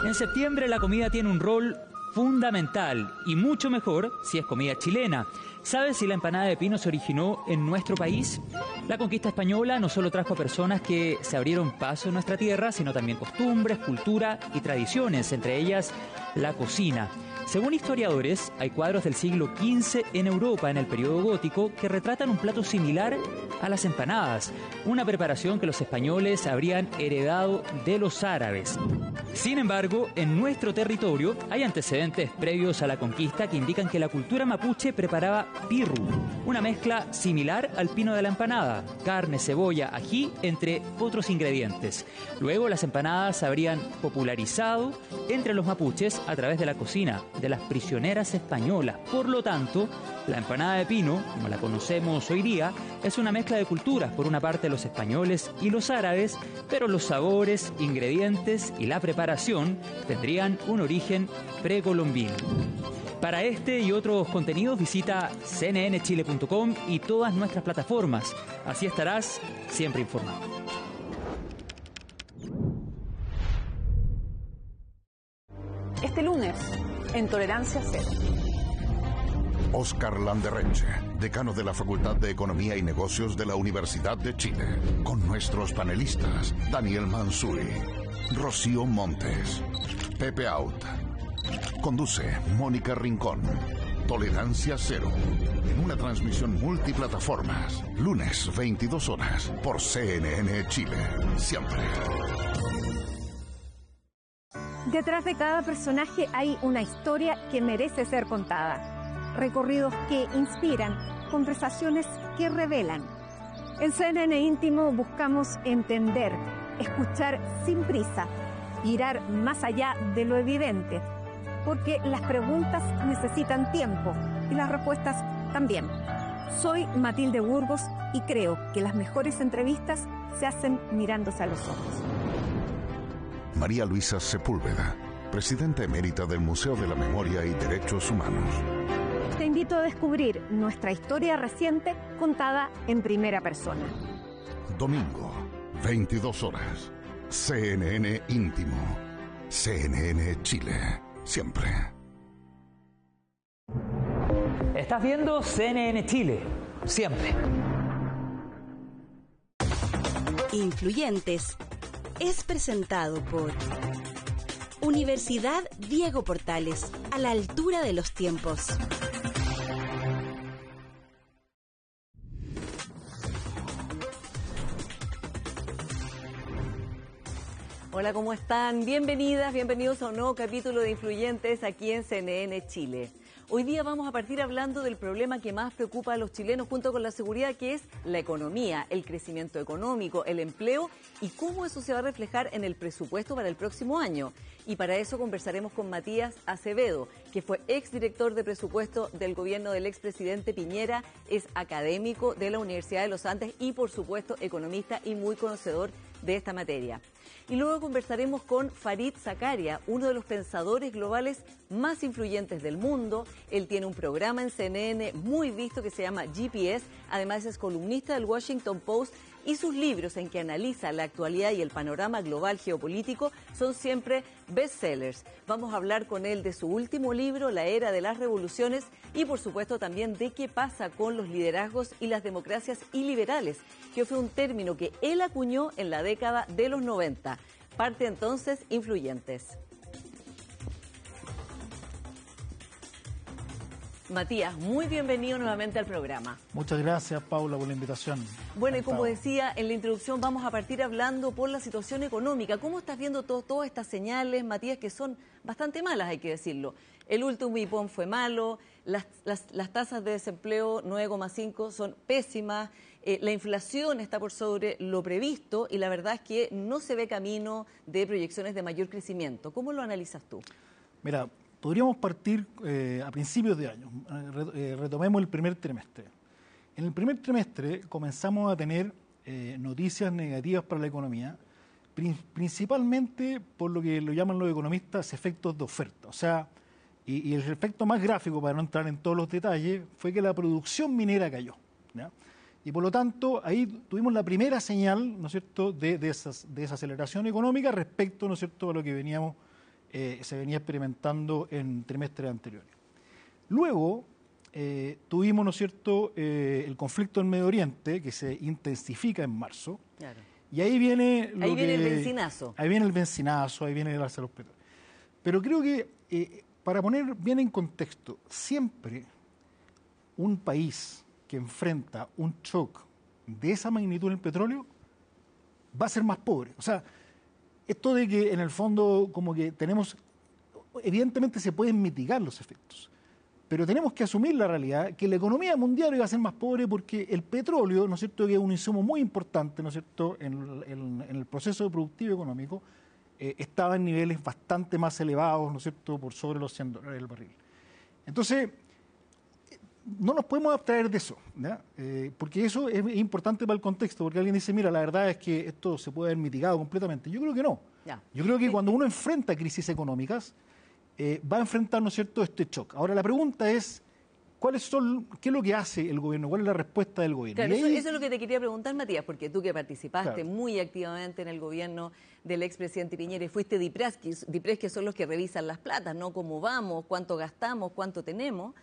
En septiembre la comida tiene un rol fundamental y mucho mejor si es comida chilena. ¿Sabes si la empanada de pino se originó en nuestro país? La conquista española no solo trajo a personas que se abrieron paso en nuestra tierra, sino también costumbres, cultura y tradiciones, entre ellas la cocina. Según historiadores, hay cuadros del siglo XV en Europa en el periodo gótico que retratan un plato similar a las empanadas, una preparación que los españoles habrían heredado de los árabes. Sin embargo, en nuestro territorio hay antecedentes previos a la conquista que indican que la cultura mapuche preparaba pirru, una mezcla similar al pino de la empanada, carne, cebolla, ají, entre otros ingredientes. Luego las empanadas se habrían popularizado entre los mapuches a través de la cocina de las prisioneras españolas. Por lo tanto, la empanada de pino, como la conocemos hoy día, es una mezcla de culturas, por una parte los españoles y los árabes, pero los sabores, ingredientes y la preparación tendrían un origen precolombino. Para este y otros contenidos visita cnnchile.com y todas nuestras plataformas. Así estarás siempre informado. Este lunes, en Tolerancia Cero. Óscar Landerreche, decano de la Facultad de Economía y Negocios de la Universidad de Chile, con nuestros panelistas Daniel Manzuri, Rocío Montes, Pepe Out. Conduce Mónica Rincón. Tolerancia Cero, en una transmisión multiplataformas, lunes 22 horas, por CNN Chile, siempre. Detrás de cada personaje hay una historia que merece ser contada. Recorridos que inspiran, conversaciones que revelan. En CNN Íntimo buscamos entender, escuchar sin prisa, mirar más allá de lo evidente, porque las preguntas necesitan tiempo y las respuestas también. Soy Matilde Burgos y creo que las mejores entrevistas se hacen mirándose a los ojos. María Luisa Sepúlveda, presidenta emérita del Museo de la Memoria y Derechos Humanos. Te invito a descubrir nuestra historia reciente contada en primera persona. Domingo, 22 horas. CNN Íntimo. CNN Chile. Siempre. Estás viendo CNN Chile. Siempre. Influyentes es presentado por Universidad Diego Portales, a la altura de los tiempos. Hola, ¿cómo están? Bienvenidas, bienvenidos a un nuevo capítulo de Influyentes aquí en CNN Chile. Hoy día vamos a partir hablando del problema que más preocupa a los chilenos junto con la seguridad, que es la economía, el crecimiento económico, el empleo y cómo eso se va a reflejar en el presupuesto para el próximo año. Y para eso conversaremos con Matías Acevedo, que fue exdirector de presupuesto del gobierno del expresidente Piñera, es académico de la Universidad de los Andes y, por supuesto, economista y muy conocedor de esta materia. Y luego conversaremos con Farid Zakaria, uno de los pensadores globales más influyentes del mundo. Él tiene un programa en CNN muy visto que se llama GPS, además es columnista del Washington Post y sus libros en que analiza la actualidad y el panorama global geopolítico son siempre bestsellers. Vamos a hablar con él de su último libro, La Era de las Revoluciones, y por supuesto también de qué pasa con los liderazgos y las democracias iliberales, que fue un término que él acuñó en la década de los 90. Parte entonces Influyentes. Matías, muy bienvenido nuevamente al programa. Muchas gracias, Paula, por la invitación. Bueno, y como decía en la introducción, vamos a partir hablando por la situación económica. ¿Cómo estás viendo todas estas señales, Matías, que son bastante malas, hay que decirlo? El último IPOM fue malo, las tasas de desempleo 9,5 son pésimas, la inflación está por sobre lo previsto y la verdad es que no se ve camino de proyecciones de mayor crecimiento. ¿Cómo lo analizas tú? Mira, podríamos partir a principios de año. Retomemos el primer trimestre. En el primer trimestre comenzamos a tener noticias negativas para la economía, principalmente por lo que lo llaman los economistas efectos de oferta. O sea, y el efecto más gráfico, para no entrar en todos los detalles, fue que la producción minera cayó, ¿ya? Y por lo tanto, ahí tuvimos la primera señal, ¿no es cierto?, de esa aceleración económica respecto, ¿no es cierto?, a lo que veníamos se venía experimentando en trimestres anteriores. Luego tuvimos, ¿no es cierto?, el conflicto en Medio Oriente, que se intensifica en marzo. Claro. Y ahí viene el bencinazo. Ahí viene el bencinazo, ahí viene el alza de los petróleos. Pero creo que, para poner bien en contexto, siempre un país que enfrenta un shock de esa magnitud en el petróleo va a ser más pobre. O sea, esto de que en el fondo como que tenemos, evidentemente se pueden mitigar los efectos, pero tenemos que asumir la realidad que la economía mundial iba a ser más pobre porque el petróleo, ¿no es cierto?, que es un insumo muy importante, ¿no es cierto?, en el proceso productivo económico, estaba en niveles bastante más elevados, ¿no es cierto?, por sobre los $100 el barril. Entonces, no nos podemos abstraer de eso, ¿ya? Porque eso es importante para el contexto, porque alguien dice, mira, la verdad es que esto se puede haber mitigado completamente. Yo creo que no. Ya. Yo creo que cuando uno enfrenta crisis económicas, va a enfrentar, ¿no es cierto?, este shock. Ahora, la pregunta es, ¿qué es lo que hace el gobierno? ¿Cuál es la respuesta del gobierno? Claro, eso es lo que te quería preguntar, Matías, porque tú que participaste Claro. muy activamente en el gobierno del expresidente Piñera y fuiste DIPRES, que son los que revisan las platas, ¿no? Cómo vamos, cuánto gastamos, cuánto tenemos.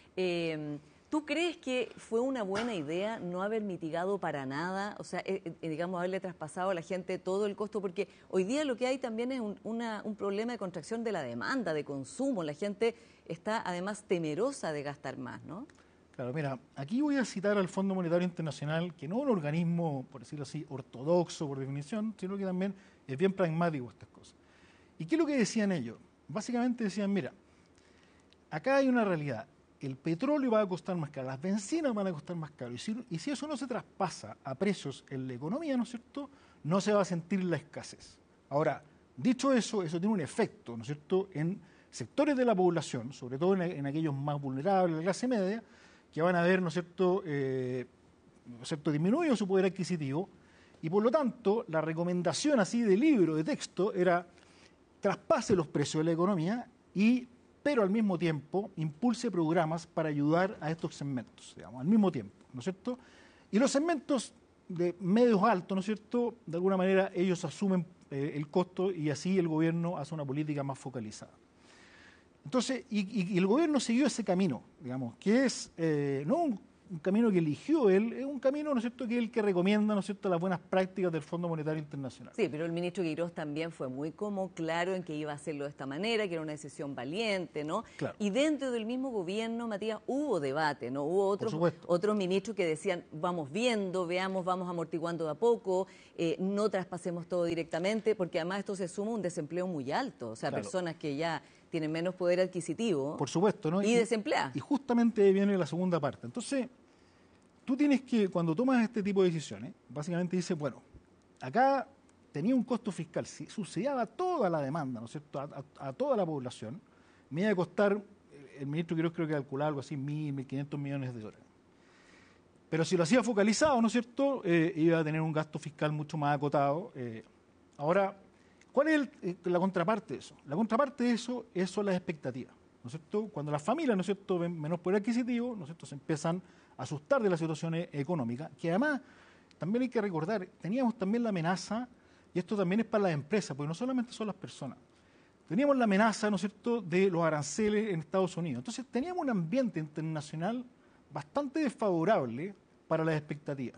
¿Tú crees que fue una buena idea no haber mitigado para nada, o sea, digamos, haberle traspasado a la gente todo el costo? Porque hoy día lo que hay también es un problema de contracción de la demanda, de consumo. La gente está además temerosa de gastar más, ¿no? Claro, mira, aquí voy a citar al Fondo Monetario Internacional, que no es un organismo, por decirlo así, ortodoxo por definición, sino que también es bien pragmático estas cosas. ¿Y qué es lo que decían ellos? Básicamente decían, mira, acá hay una realidad. El petróleo va a costar más caro, las bencinas van a costar más caro. Y si eso no se traspasa a precios en la economía, ¿no es cierto?, no se va a sentir la escasez. Ahora, dicho eso, eso tiene un efecto, ¿no es cierto?, en sectores de la población, sobre todo en aquellos más vulnerables, la clase media, que van a ver, ¿no es cierto?, disminuido su poder adquisitivo. Y por lo tanto, la recomendación así de libro, de texto, era traspase los precios de la economía pero al mismo tiempo impulse programas para ayudar a estos segmentos, digamos, al mismo tiempo, ¿no es cierto? Y los segmentos de medios altos, ¿no es cierto?, de alguna manera ellos asumen el costo y así el gobierno hace una política más focalizada. Entonces, y el gobierno siguió ese camino, digamos, que es no un camino que eligió él, es un camino, ¿no es cierto?, que es el que recomienda, ¿no es cierto?, las buenas prácticas del Fondo Monetario Internacional. Sí, pero el ministro Quirós también fue muy claro en que iba a hacerlo de esta manera, que era una decisión valiente, ¿no? Claro. Y dentro del mismo gobierno, Matías, hubo debate, ¿no? Hubo otros ministros que decían, vamos viendo, veamos, vamos amortiguando de a poco, no traspasemos todo directamente, porque además esto se suma a un desempleo muy alto, o sea, Claro. Personas que ya tienen menos poder adquisitivo. Por supuesto, ¿no? Y desempleadas. Y justamente ahí viene la segunda parte. Entonces, tú tienes que, cuando tomas este tipo de decisiones, básicamente dices, bueno, acá tenía un costo fiscal, si subsidiaba toda la demanda, ¿no es cierto?, a toda la población, me iba a costar, el ministro creo que calculaba algo así, 1.500 millones de dólares. Pero si lo hacía focalizado, ¿no es cierto?, iba a tener un gasto fiscal mucho más acotado. Ahora, ¿cuál es la contraparte de eso? La contraparte de eso son las expectativas, ¿no es cierto? Cuando las familias, ¿no es cierto?, ven menos poder adquisitivo, ¿no es cierto?, se empiezan a asustar de la situación económica, que además, también hay que recordar, teníamos también la amenaza, y esto también es para las empresas, porque no solamente son las personas, teníamos la amenaza, ¿no es cierto?, de los aranceles en Estados Unidos. Entonces teníamos un ambiente internacional bastante desfavorable para las expectativas.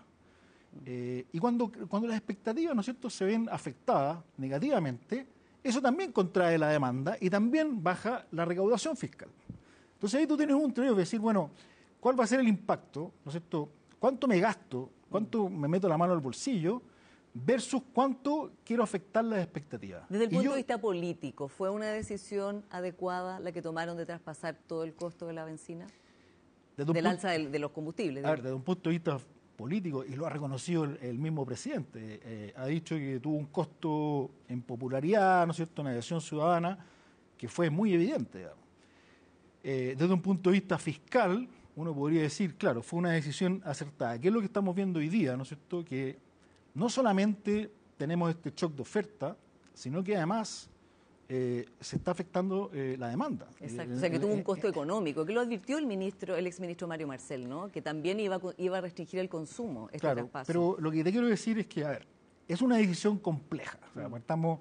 Y cuando las expectativas, ¿no es cierto?, se ven afectadas negativamente, eso también contrae la demanda y también baja la recaudación fiscal. Entonces ahí tú tienes un trío de decir, bueno, ¿cuál va a ser el impacto? ¿No es cierto? ¿Cuánto me gasto? ¿Cuánto me meto la mano al bolsillo? Versus cuánto quiero afectar las expectativas. Desde el punto de vista político, ¿fue una decisión adecuada la que tomaron de traspasar todo el costo de la benzina? Del alza de los combustibles. A ver, desde un punto de vista político, y lo ha reconocido el mismo presidente, ha dicho que tuvo un costo en popularidad, ¿no es cierto?, en adhesión ciudadana, que fue muy evidente, digamos. Desde un punto de vista fiscal, uno podría decir, claro, fue una decisión acertada. ¿Qué es lo que estamos viendo hoy día, ¿no es cierto?, que no solamente tenemos este shock de oferta, sino que además se está afectando la demanda. Exacto, o sea que tuvo un costo económico, que lo advirtió el exministro Mario Marcel, ¿no?, que también iba a restringir el consumo, este claro, traspaso. Pero lo que te quiero decir es que, a ver, es una decisión compleja. O sea, estamos,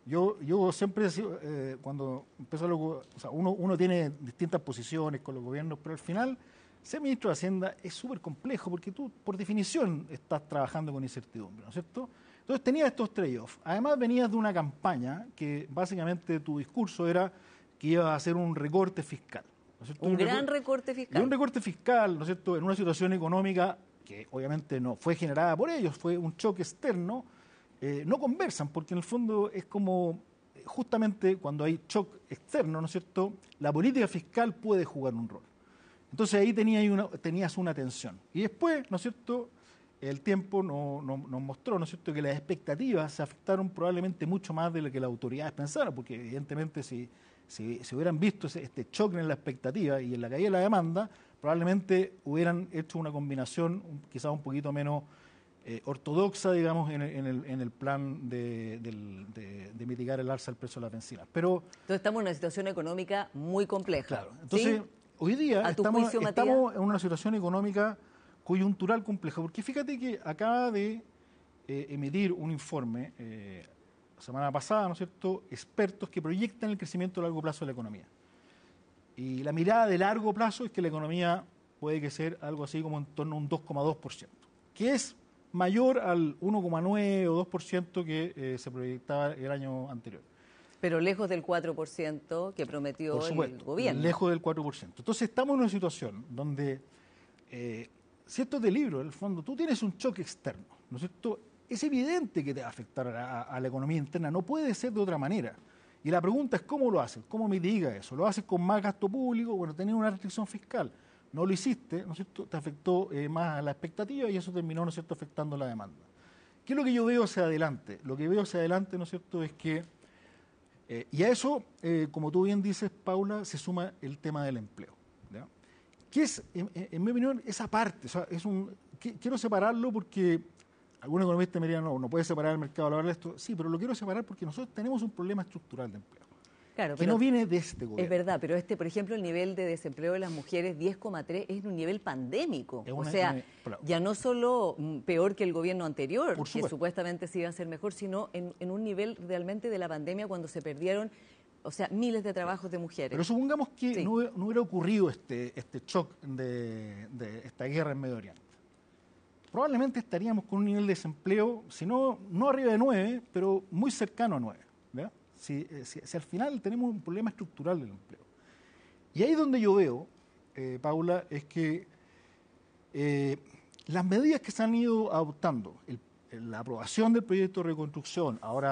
Yo siempre decía, cuando empezó o sea, uno tiene distintas posiciones con los gobiernos, pero al final ser ministro de Hacienda es súper complejo porque tú, por definición, estás trabajando con incertidumbre, ¿no es cierto? Entonces tenías estos trade-offs. Además venías de una campaña que básicamente tu discurso era que ibas a hacer un recorte fiscal, ¿no es cierto? Un gran recorte fiscal. Y un recorte fiscal, ¿no es cierto?, en una situación económica que obviamente no fue generada por ellos, fue un choque externo. No conversan, porque en el fondo es como, justamente cuando hay shock externo, ¿no es cierto?, la política fiscal puede jugar un rol. Entonces ahí tenías una tensión. Y después, ¿no es cierto?, el tiempo nos mostró, ¿no es cierto?, que las expectativas se afectaron probablemente mucho más de lo que las autoridades pensaron, porque evidentemente si hubieran visto este choque en la expectativa y en la caída de la demanda, probablemente hubieran hecho una combinación quizás un poquito menos ortodoxa, digamos, en el plan de mitigar el alza del precio de las bencinas. Pero entonces estamos en una situación económica muy compleja. claro, entonces ¿sí? Hoy día ¿A tu juicio, estamos en una situación económica coyuntural compleja, porque fíjate que acaba de emitir un informe la semana pasada, ¿no es cierto?, expertos que proyectan el crecimiento a largo plazo de la economía. Y la mirada de largo plazo es que la economía puede crecer algo así como en torno a un 2,2%, que es mayor al 1,9 o 2% que se proyectaba el año anterior. Pero lejos del 4% que prometió Por supuesto, el gobierno. lejos del 4%. Entonces estamos en una situación donde, si esto es de libro, en el fondo, tú tienes un choque externo, ¿no es cierto? Es evidente que te va a afectar a la economía interna, no puede ser de otra manera. Y la pregunta es cómo lo haces, cómo mitigas eso. ¿Lo haces con más gasto público? Bueno, tenés una restricción fiscal. No lo hiciste, ¿no es cierto? Te afectó más a la expectativa y eso terminó, ¿no es cierto?, afectando la demanda. ¿Qué es lo que yo veo hacia adelante? Lo que veo hacia adelante, ¿no es cierto?, es que, y a eso, como tú bien dices, Paula, se suma el tema del empleo, ¿ya? Que es, en mi opinión, esa parte. O sea, quiero separarlo porque algún economista me diría, no puede separar el mercado laboral de esto. Sí, pero lo quiero separar porque nosotros tenemos un problema estructural de empleo. Claro, que no viene de este gobierno. Es verdad, pero por ejemplo, el nivel de desempleo de las mujeres, 10,3, es un nivel pandémico. Ya no solo peor que el gobierno anterior, que supuestamente se iba a hacer mejor, sino en un nivel realmente de la pandemia cuando se perdieron, miles de trabajos de mujeres. Pero supongamos que sí, no hubiera ocurrido este shock de esta guerra en Medio Oriente. Probablemente estaríamos con un nivel de desempleo, si no arriba de 9, pero muy cercano a 9. ¿Verdad? Si al final tenemos un problema estructural del empleo. Y ahí donde yo veo, Paula, es que las medidas que se han ido adoptando, la aprobación del proyecto de reconstrucción, ahora